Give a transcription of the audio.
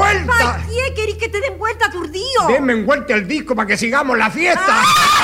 vuelta! ¿Para qué querís que te den vuelta, aturdido? Denme vuelta el disco para que sigamos la fiesta.